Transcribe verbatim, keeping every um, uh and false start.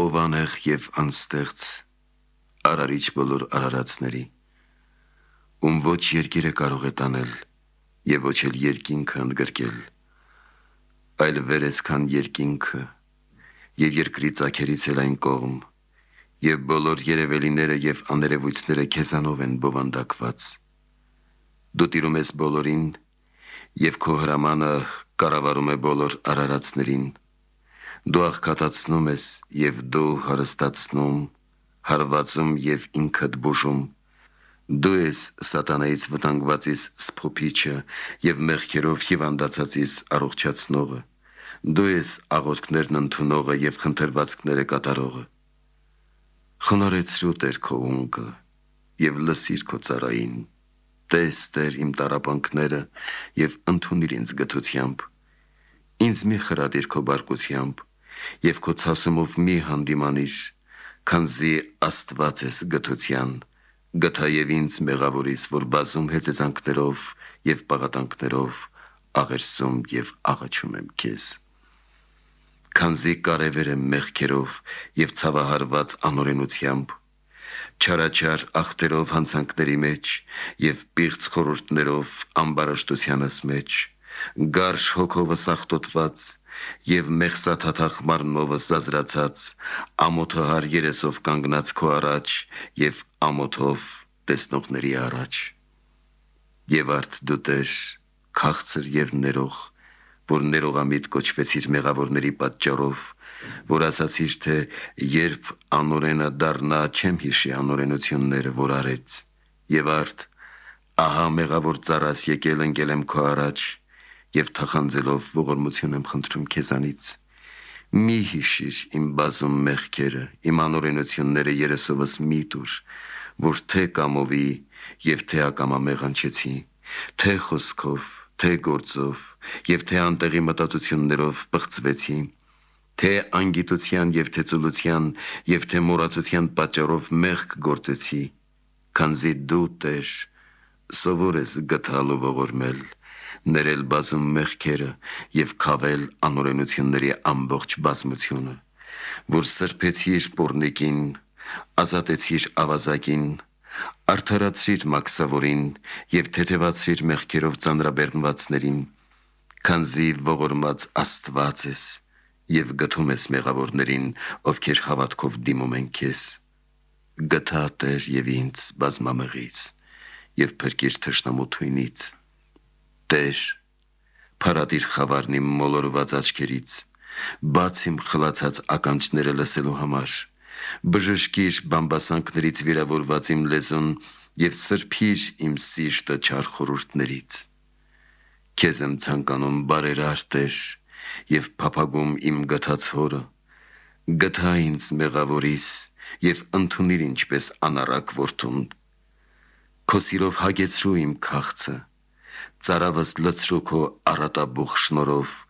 ով անեղ և անստեղծ, արարիչ բոլոր արարածների, ում ոչ երկիրը կարող է տանել, և ոչ էլ երկինքը ընդգրկել, այլ վերես քան երկինքը, և երկրի ծագերից էլ այն կողմ, և բոլոր երևելիները և աներևույթները քեզանով են բովանդակված։ Դու տիրում ես բոլորին, և քո հրամանը կառավարում է բոլոր արարածներին, դու աղքատացնում ես և դու հարստացնում, հարվածում և ինքդ բուժում, դու ես սատանայից վտանգվածիս սփոփիչը և մեղքերով հիվանդացածիս առողջացնողը, դու ես աղոթքներն ընդունողը և խնդրվածքները կատարողը։ Խոնարհեցրու Տեր քո ունկը և լսիր քո ծառային, տես Տեր իմ տառապանքները և ընդունիր ինձ գթությամբ, ինձ մի խրատիր քո բարկությամբ և քո ցասումով մի հանդիմանիր, քանզի Աստված ես գթության, գթա և ինձ մեղավորիս, որ բազում հեծեծանքներով և պաղատանքներով աղերսում և աղաչում եմ քեզ։ Քանզի կարևեր եմ մեղքերով և ցավահարված անօրենությամբ, չարաչար աղթերով հանցանքների մեջ և պիղծ խորհուրդներով ամբարաշտությանս մեջ, գարշ հոգովս աղտոտված և մեղսաթաթախ մարմնովս զազրացած, ամոթահար երեսով կանգնած քո առաջ և ամոթով տեսնողների առաջ։ Եվ արդ դու Տեր, քաղցր և ներող, որ ներողամիտ կոչվեցիր մեղավորների պատճառով, որ ասացիր, թե երբ անօրենը դառնա, չեմ հիշի անօրենությունները, որ արեց, և արդ ահա մեղավոր ծառաս եկել ընկել եմ քո առաջ և թախանձելով ողորմություն եմ խնդրում քեզանից։ Մի հիշիր իմ բազում մեղքերը, իմ անօրենությունները երեսովս մի տուր, որ թե կամովի և թե ակամա մեղանչեցի, թե խոսքով, թե գործով և թե անտեղի մտածություններով պղծվեցի, թե անգիտության և թե ծուլության և թե մոռացության պատճառով մեղք գործեցի, քանզի դու Տեր սովոր ես գթալ ու ողորմել, ներել բազում մեղքերը և քավել անօրենությունների ամբողջ բազմությունը, որ սրբեցիր պոռնիկին, ազատեցիր ավազակին, արդարացրիր մաքսավորին և թեթևացրիր մեղքերով ծանրաբեռնվածներին, քանզի ողորմած Աստված ես և գթում ես մեղավորներին, ովքեր հավատքով դիմում են քեզ։ Գթա Տեր և ինձ բազմամեղից և փրկիր թշնամու թույնից։ Տեր, փարատիր խավարն իմ մոլորված աչքերից, բաց իմ խլացած ականջները լսելու համար, բժշկիր բամբասանքներից վիրավորված իմ լեզուն և սրբիր իմ սիրտը չար խորհուրդներից։ Քեզ եմ ցանկանում բարերար Տեր և փափագում իմ գթած հորը, գթա ինձ մեղավորիս և ընդունիր ինչպես անառակ որդուն։ Քո սիրով հագեցրու իմ քաղցը, ծարավս լցրու քո առատաբուխ շնորհով,